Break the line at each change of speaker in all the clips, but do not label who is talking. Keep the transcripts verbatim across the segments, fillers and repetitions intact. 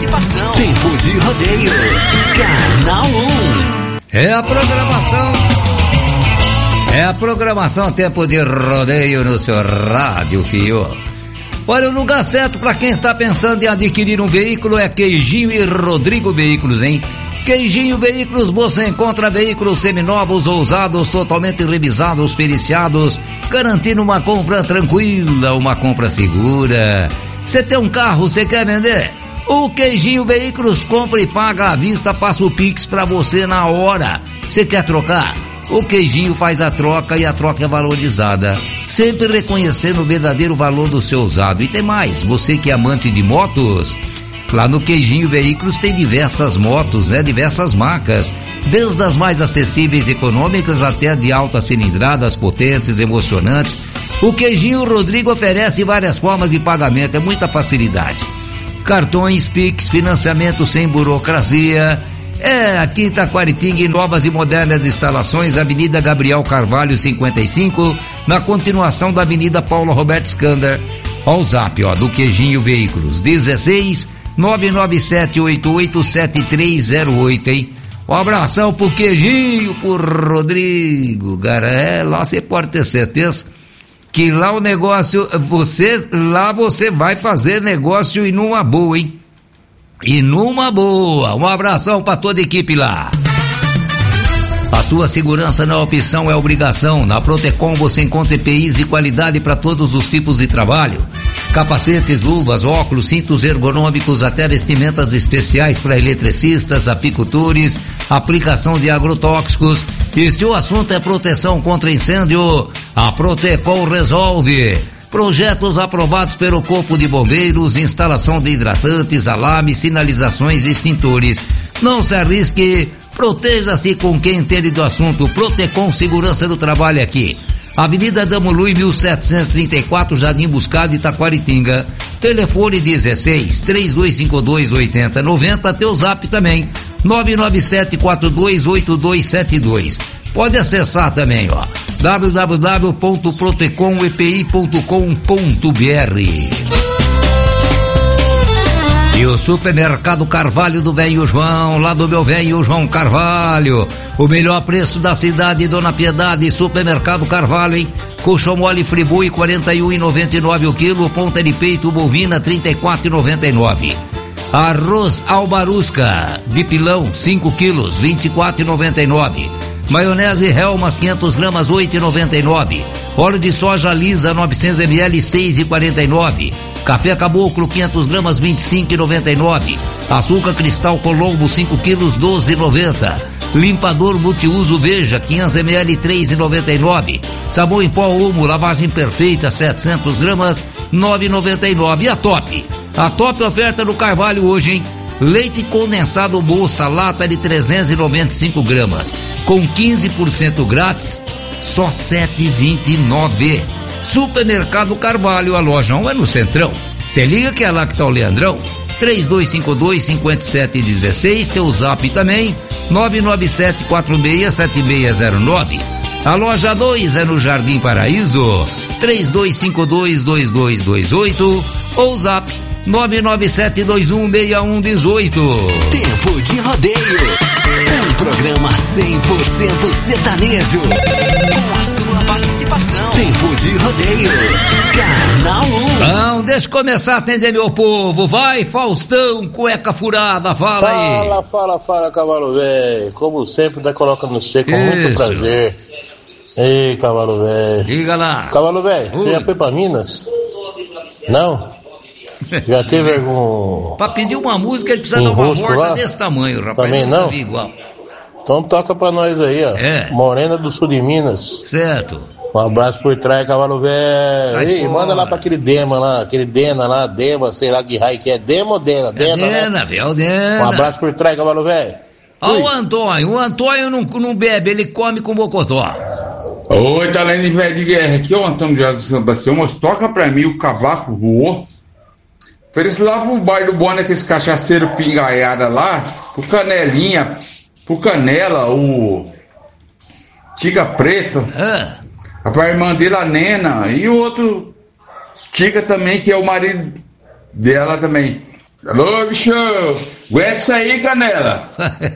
participação. Tempo de rodeio. Canal um.
É a programação. É a programação Tempo de Rodeio no seu rádio, filho. Olha, o lugar certo para quem está pensando em adquirir um veículo é Queijinho e Rodrigo Veículos, hein? Queijinho Veículos, você encontra veículos seminovos ou usados, totalmente revisados, periciados, garantindo uma compra tranquila, uma compra segura. Você tem um carro, você quer vender? O Queijinho Veículos compra e paga à vista, passa o Pix pra você na hora. Você quer trocar? O Queijinho faz a troca e a troca é valorizada, sempre reconhecendo o verdadeiro valor do seu usado. E tem mais, você que é amante de motos, lá no Queijinho Veículos tem diversas motos, né? Diversas marcas, desde as mais acessíveis e econômicas até de altas cilindradas, potentes, emocionantes. O Queijinho Rodrigo oferece várias formas de pagamento, é muita facilidade. Cartões, Pix, financiamento sem burocracia. É, aqui em Itaquaritinga, em novas e modernas instalações, Avenida Gabriel Carvalho cinquenta e cinco, na continuação da Avenida Paulo Roberto Scander. Ó o zap, ó, do Queijinho Veículos, dezesseis nove nove sete oito oito sete três zero oito, hein? Um abração pro Queijinho, pro Rodrigo, cara, é, lá você pode ter certeza que lá o negócio, você, lá você vai fazer negócio e numa boa, hein? E numa boa. Um abração pra toda a equipe lá. A sua segurança não é opção, é obrigação. Na Protecom você encontra E P Is de qualidade para todos os tipos de trabalho. Capacetes, luvas, óculos, cintos ergonômicos, até vestimentas especiais para eletricistas, apicultores, aplicação de agrotóxicos. E se o assunto é proteção contra incêndio, a Protecom resolve. Projetos aprovados pelo Corpo de Bombeiros, instalação de hidratantes, alarmes, sinalizações e extintores. Não se arrisque, proteja-se com quem entende do assunto. Protecom Segurança do Trabalho aqui. Avenida Damului, mil setecentos e trinta e quatro, Jardim Buscado, Itaquaritinga. Telefone dezesseis, três dois cinco dois, oito zero nove zero, teu zap também, nove nove sete quatro dois oito dois sete dois. Pode acessar também, ó, w w w ponto protecom e p i ponto com ponto b r. E o Supermercado Carvalho do Velho João, lá do meu velho João Carvalho, o melhor preço da cidade, Dona Piedade. Supermercado Carvalho, hein? Colchão mole Friboi, quarenta e um reais e noventa e nove centavos o quilo, ponta de peito bovina, trinta e quatro reais e noventa e nove centavos. Arroz Albarusca de pilão, cinco quilos, vinte e quatro reais e noventa e nove centavos. Maionese Helmas, quinhentas gramas, oito reais e noventa e nove centavos. Óleo de soja lisa, novecentos mililitros, seis reais e quarenta e nove centavos. Café Caboclo, quinhentas gramas, vinte e cinco reais e noventa e nove centavos. Açúcar Cristal Colombo, cinco quilos, doze reais e noventa centavos. Limpador multiuso Veja, quinhentas mililitros, três reais e noventa e nove centavos. Sabão em pó Omo, lavagem perfeita, setecentas gramas, nove reais e noventa e nove centavos. E a Top? A Top oferta do Carvalho hoje, hein? Leite condensado Moça, lata de trezentas e noventa e cinco gramas, com quinze por cento grátis, só sete reais e vinte e nove centavos. Supermercado Carvalho, a loja um é no Centrão. Você liga que é lá que tá o Leandrão. três dois cinco dois, cinco sete um seis, teu zap também, nove nove sete quatro seis sete seis zero nove. A loja dois é no Jardim Paraíso, três dois cinco dois, dois dois dois oito, ou zap nove nove sete dois um seis um um oito.
Tempo de Rodeio. Um programa cem por cento sertanejo. Com a sua participação. Tempo de Rodeio. Canal um.
Não, deixa eu começar a atender meu povo. Vai, Faustão, cueca furada, fala,
fala
aí.
Fala, fala, fala, cavalo velho. Como sempre, da coloca no C com Isso. muito prazer. Ei, cavalo velho.
Diga lá.
Cavalo velho, você já foi pra Minas? Não? Já teve algum...
Pra pedir uma música, ele precisa
um
dar uma
rosto
borda
lá?
desse tamanho, rapaz.
Também não?
Igual.
Então toca pra nós aí, ó.
É.
Morena do Sul de Minas.
Certo.
Um abraço por trás, cavalo velho. Ei,
fora.
Manda lá pra aquele Dema lá, aquele Dena lá, Dema, sei lá que raio que é. Dema ou Dena? Dena,
é Dena,
né?
velho, Dena.
Um abraço por trás, cavalo velho.
Olha o Antônio, o Antônio não, não bebe, ele come com bocotó.
Oi, tá lendo de velho de guerra aqui, ó, Antônio de Sebastião, mas toca pra mim o Cavaco Voou. Oferece lá pro bar do Bona, aqueles cachaceiros pingaiada lá, pro Canelinha, pro Canela, o Tiga Preto,
Ah.
a irmã dele, a Nena, e o outro Tiga também, que é o marido dela também. Alô, bicho! Aguenta isso aí, Canela!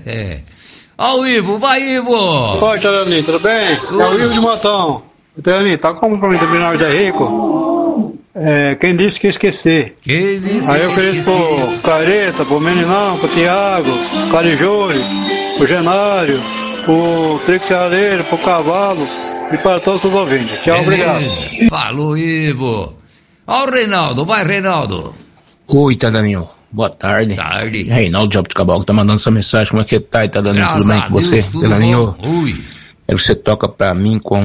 Ó o Ivo, vai, Ivo!
Oi, Telani, tudo bem? Tudo. É o Ivo de Motão. Telani, tá como pra mim também na hora de rico? É, quem disse que ia esquecer?
Quem disse
Aí eu ofereço pro Careta, pro Meninão, pro Tiago, pro Carijori, pro Genário, pro Trixaleiro, pro Cavalo e para todos os ouvintes. Tchau, obrigado.
Falou, Ivo. Ó o Reinaldo, vai, Reinaldo.
Oi, Tadaninho. Boa tarde.
Tarde.
Reinaldo de Jabuticabal que tá mandando essa mensagem. Como é que tá, Tadaninho? Tudo bem com você, Tadaninho?
Ui.
Aí você toca pra mim com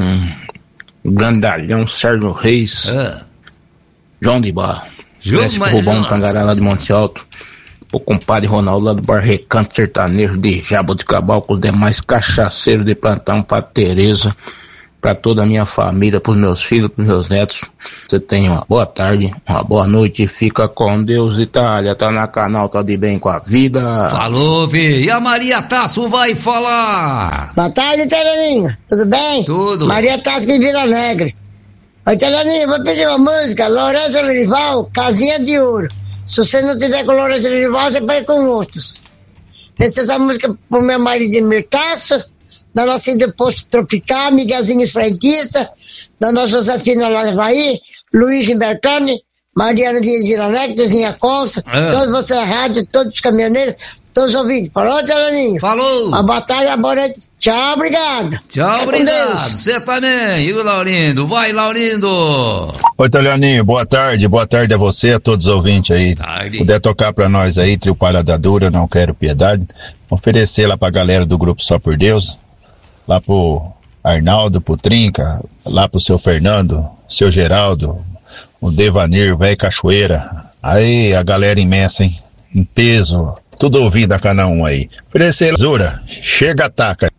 o grandalhão Sérgio Reis,
Ah.
João de Barro,
João,
Clássico
mas-
Rubão
nossa.
Tangará lá de Monte Alto, o compadre Ronaldo lá do Bar Recanto Sertanejo de Jabuticabal, com os demais cachaceiros de plantão, pra Tereza, pra toda a minha família, pros meus filhos, pros meus netos. Você tenha uma boa tarde, uma boa noite, fica com Deus, Itália, tá na canal, tá de bem com a vida.
Falou, Vi. E a Maria Tasso vai falar.
Boa tarde, Telaninho. Tudo bem?
Tudo.
Maria Tasca de Vila Alegre. Oi, Telaninho, vou pedir uma música. Lourenço Lorival, Casinha de Ouro. Se você não tiver com Lourenço Lorival, você vai com outros. Essa música pro meu marido Mirtaço, da nossa ida Posto Tropical, Miguelzinho Frentista, da nossa Josefina Lavaí, Luiz Bertoni, Mariana Vila de Vila Alegre, Tezinha Consa,
É.
todos vocês da rádio, todos os caminhoneiros, todos os ouvintes. Falou, Telaninho?
Falou.
Uma boa tarde, uma boa noite. Tchau, obrigado.
Tchau,
Fica com
obrigado.
Deus.
Você também. E o Laurindo? Vai, Laurindo.
Oi, Telianinho, boa tarde, boa tarde a você, a todos os ouvintes aí.
Tarde.
Puder tocar pra nós aí, Trio Parada Dura, Não Quero Piedade. Oferecer lá pra galera do grupo Só por Deus, lá pro Arnaldo, pro Trinca, lá pro seu Fernando, seu Geraldo, o Devanir, velho Cachoeira. Aí, a galera imensa, hein? Em peso, tudo ouvindo a Canal um aí. Oferecer Zura, chega, ataca.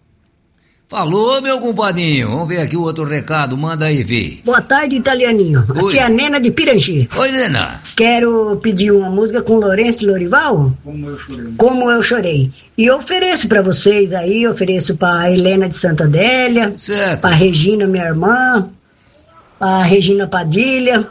Falou, meu compadinho. Vamos ver aqui o outro recado. Manda aí, Vi.
Boa tarde, Italianinho.
Oi.
Aqui é a Nena de Pirangi.
Oi, Nena.
Quero pedir uma música com Lourenço Lorival. Como eu chorei. Como eu chorei. E eu ofereço pra vocês aí, ofereço pra Helena de Santa Adélia,
Certo.
pra Regina, minha irmã, pra Regina Padilha.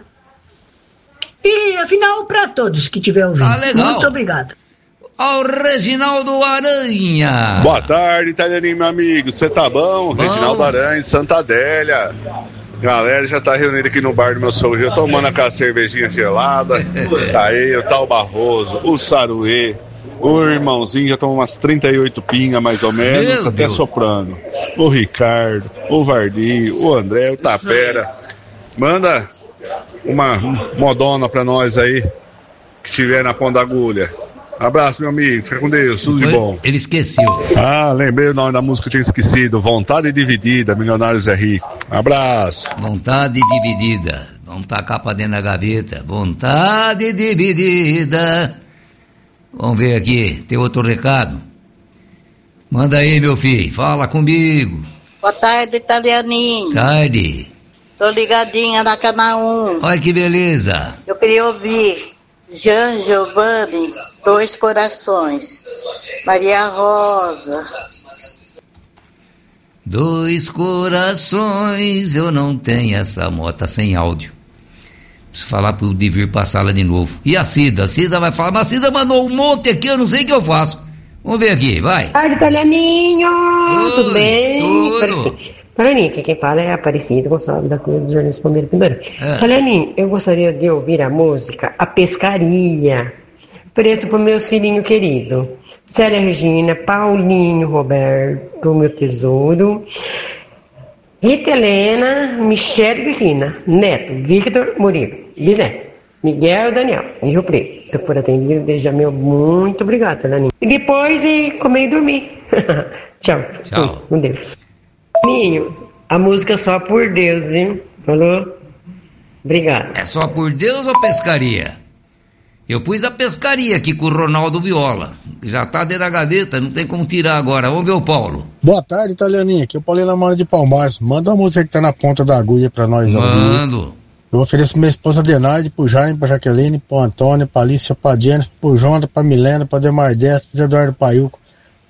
E, afinal, pra todos que estiver ouvindo.
Ah, legal.
Muito obrigado.
Ao Reginaldo Aranha.
Boa tarde, Italianinho, meu amigo. Você tá bom?
Bom.
Reginaldo Aranha, Santa Adélia. Galera já tá reunida aqui no bar do meu sogro, tomando aquela cervejinha gelada. Tá aí o tal Barroso, o Saruê, o irmãozinho já tomou umas trinta e oito pingas mais ou menos,
Meu
tá até
Deus.
soprando. O Ricardo, o Vardi, o André, o Tapera. Manda uma modona pra nós aí, que estiver na ponta da agulha. Abraço, meu amigo. Fica com Deus. Tudo de bom.
Ele esqueceu.
Ah, lembrei o nome da música que eu tinha esquecido. Vontade Dividida, Milionários é Rico. Abraço.
Vontade dividida. Vamos tacar pra dentro da gaveta. Vontade dividida. Vamos ver aqui. Tem outro recado? Manda aí, meu filho. Fala comigo.
Boa tarde, Italianinho.
Tarde.
Tô ligadinha na Canal um.
Olha que beleza.
Eu queria ouvir Jean Giovanni, Dois Corações. Maria Rosa.
Dois corações, eu não tenho essa moto, tá sem áudio. Preciso falar pro Divir passá-la de novo. E a Cida? A Cida vai falar, mas a Cida mandou um monte aqui, eu não sei o que eu faço. Vamos ver aqui, vai.
Boa tarde, Italianinho!
Oi,
Tudo bem?
tudo.
Italianinho, aqui quem fala é a Aparecida Gonçalves da Cruz dos Jornais Palmeira Pindoura.
É.
Italianinho, eu gostaria de ouvir a música A Pescaria. Preço pro meu filhinho querido. Célia Regina, Paulinho Roberto, meu tesouro. Rita Helena, Michele Cristina, Neto, Victor Murilo, Guilherme, Miguel e Daniel, em Rio Preto. Se eu for atendido, desde já meu muito obrigado, Italianinho. E depois, e comer e dormir. Tchau.
Tchau.
Com Deus. Ninho, a música Só por Deus, viu? Falou? Obrigado.
É só por Deus ou pescaria? Eu pus a pescaria aqui com o Ronaldo Viola. Já tá dentro da gaveta, não tem como tirar agora. Vamos ver o Paulo.
Boa tarde, Italianinha. Aqui é o Paulinho Lamara de Palmares. Manda uma música que tá na ponta da agulha pra nós.
Mando.
Eu ofereço pra minha esposa Denaide, pro Jaime, pra Jaqueline, pro Antônio, pra Alicia, pra Jennifer, pro Jonathan, pra Milena, pra Demar Dez, pro Eduardo Paiuco,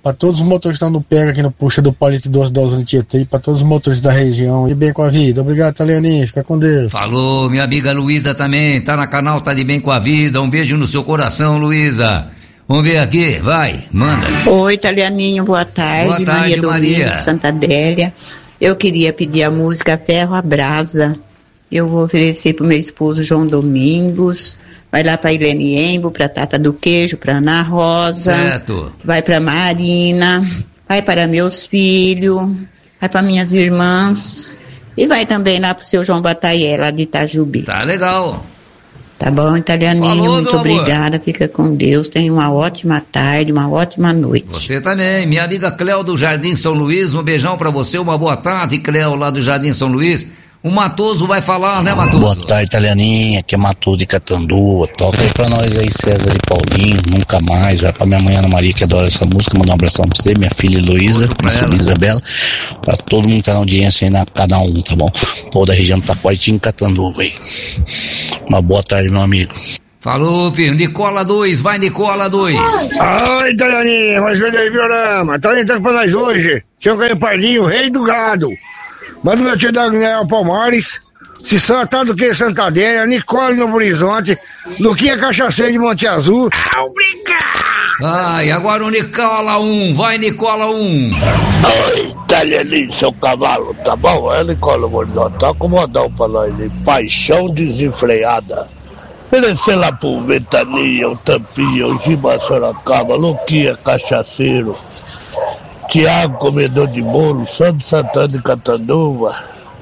pra todos os motoristas que estão no pega aqui no puxa do palito doce da usina Tietê, pra todos os motoristas da região, e bem com a vida. Obrigado, Talianinha, fica com Deus.
Falou, minha amiga Luísa também, tá na canal, tá de bem com a vida, um beijo no seu coração, Luísa. Vamos ver aqui, vai, manda.
Oi, Talianinho, boa tarde.
Boa tarde,
Maria.
Maria.
Domingos, Santa Adélia. Eu queria pedir a música Ferro à Brasa. Eu vou oferecer pro meu esposo João Domingos. Vai lá pra Ilene Embo, pra Tata do Queijo, pra Ana Rosa.
Certo.
Vai pra Marina. Vai para meus filhos. Vai para minhas irmãs. E vai também lá pro seu João Bataillé, lá de Itajubi.
Tá legal.
Tá bom, Italianinho,
Falou,
muito
meu amor.
obrigada, fica com Deus, tenha uma ótima tarde, uma ótima noite.
Você também, minha amiga Cléo do Jardim São Luís, um beijão pra você, uma boa tarde, Cléo lá do Jardim São Luís. O Matoso vai falar, né, Matoso?
Boa tarde, Italianinha, aqui é Matoso de Catanduva. Toca aí pra nós aí, César e Paulinho, Nunca Mais. Vai pra minha mãe Ana Maria, que adora essa música, mandar um abração pra você, minha filha Heloísa, minha sobrinha Isabela, pra todo mundo que tá na audiência aí, na cada um, tá bom? Ou da região do Taquaritinho, Catanduva aí. Uma boa tarde, meu amigo.
Falou, filho, Nicola dois, vai Nicola dois.
Ai, Italianinha, mas olha aí, programa. Tá entrando pra nós hoje. Seu Caio Pardinho, rei do gado. Manda o meu tio Daniel Palmares, Cissão tá do que Santa Adélia, Nicole no Horizonte, Luquinha Cachaceiro de Monte Azul.
Ai, agora o Nicola um, vai Nicola um.
Oi, Italianinho, seu cavalo, tá bom? É, Nicola Horizonte, tá acomodão pra nós, hein? Paixão desenfreada. Oferecer lá pro Ventania, o Tampinha, o Giba Sorocaba, Luquinha Cachaceiro, Tiago Comedor de Bolo, Santo Santana de Catanduva,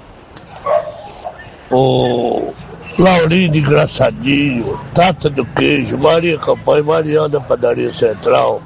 o Laurinho de Engraçadinho, Tata do Queijo, Maria Campanha, Mariana da Padaria Central,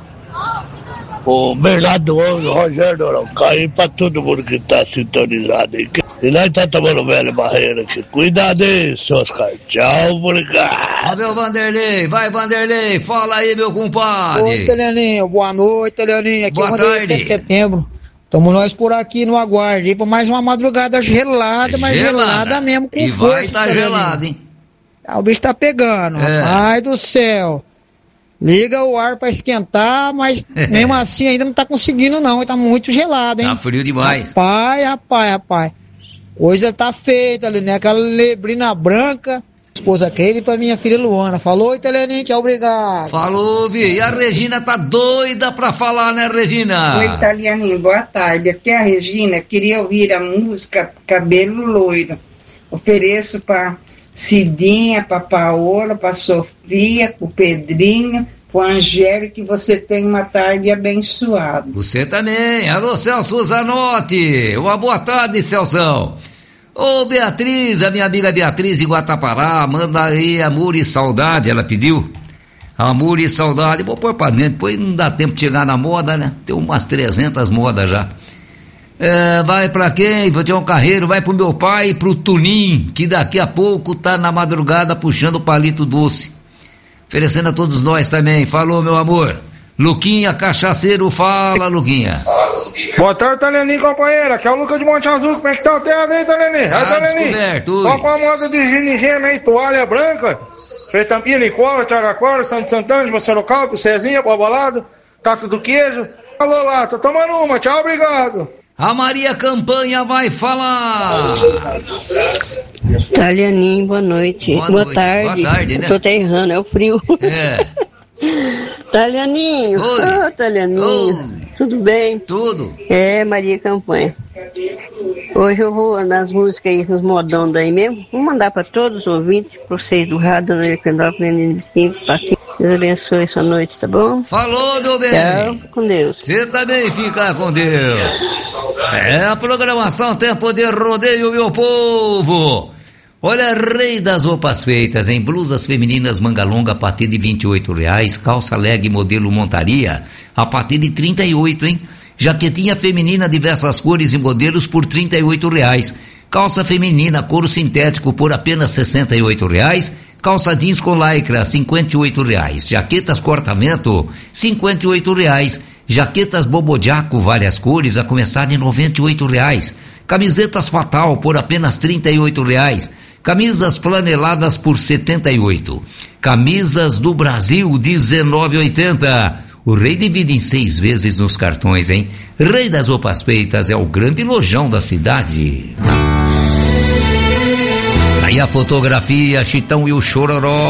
o Bernardo Anjo, Rogério do Araucária, e pra todo mundo que tá sintonizado aí. E nós tá tomando velha barreira aqui. Cuidado aí, seu Oscar. Tchau, obrigado.
Ó, meu Vanderlei, vai Vanderlei, fala aí, meu compadre.
Oi, Italianinho, boa noite, Italianinho. Aqui
Boa
é o Vanderlei,
tarde.
sete de setembro. Tamo nós por aqui no aguardo, hein? Por mais uma madrugada gelada, mas gelada, gelada mesmo, com
e
força.
vai estar tá gelado, hein?
Ah, o bicho tá pegando,
É.
ai do céu. Liga o ar pra esquentar, mas mesmo assim ainda não tá conseguindo não, tá muito gelado, hein?
Tá frio demais.
Rapaz, rapaz, rapaz. Coisa tá feita ali, né? Aquela lebrina branca, esposa aquele e pra minha filha Luana. Falou, Italianinho, tchau, obrigado.
Falou, Vi. E a Regina tá doida pra falar, né, Regina?
Oi, Italianinho, boa tarde. Aqui é a Regina, queria ouvir a música Cabelo Loiro. Ofereço pra Cidinha, pra Paola, pra Sofia, pro Pedrinho, pro Angélica, que você tenha uma tarde abençoada.
Você também. Alô, Celso Zanotti. Uma boa tarde, Celção. Ô, Beatriz, a minha amiga Beatriz em Guatapará, manda aí amor e saudade, ela pediu. Amor e saudade. Vou pôr pra dentro, depois não dá tempo de chegar na moda, né? Tem umas trezentas modas já. É, vai pra quem? Vou ter um carreiro, vai pro meu pai, pro Tunim, que daqui a pouco tá na madrugada puxando o palito doce. Oferecendo a todos nós também. Falou, meu amor. Luquinha Cachaceiro, fala, Luquinha.
Boa tarde, Italianinho, companheira. Aqui é o Lucas de Monte Azul. Como é que tá o tempo aí, Italianinho?
Tá
Vai, Italianinho.
descoberto, ui.
Qual com a moda de ginigema aí, toalha branca? Fez tampinha, Nicola, Tiaraquara, Santo Santana, de Sorocaba, Cezinha, Bobolado, Tato do Queijo. Alô lá, tô tomando uma. Tchau, obrigado.
A Maria Campanha vai falar.
Italianinho, boa noite.
Boa
Boa,
noite.
tarde.
Boa tarde, né?
Eu sou terrano, é o frio.
É.
Italianinho.
Oi.
Oh, Italianinho. Tudo bem?
Tudo.
É, Maria Campanha. Hoje eu vou nas músicas aí, nos modão daí mesmo. Vou mandar para todos os ouvintes, para vocês do rádio, Dona Equendópolis, Deus abençoe essa noite, tá bom?
Falou, meu bem.
Tchau, com Deus.
Você também fica com Deus. É a programação Tempo de Rodeio, meu povo. Olha, Rei das Roupas Feitas, em blusas femininas manga longa a partir de vinte e oito reais, calça leg modelo montaria a partir de trinta e oito, hein? Jaquetinha feminina diversas cores e modelos por trinta e oito reais. Calça feminina couro sintético por apenas sessenta e oito reais. Calça jeans com lycra cinquenta e oito reais. Jaquetas corta-vento cinquenta e oito reais. Jaquetas bobojaco várias cores a começar de noventa e oito reais. Camisetas Fatal por apenas trinta e oito reais. Camisas flaneladas por setenta e oito. Camisas do Brasil dezenove e oitenta. O Rei divide em seis vezes nos cartões, hein? Rei das Roupas Feitas é o grande lojão da cidade. Aí a fotografia, Chitão e o Chororó.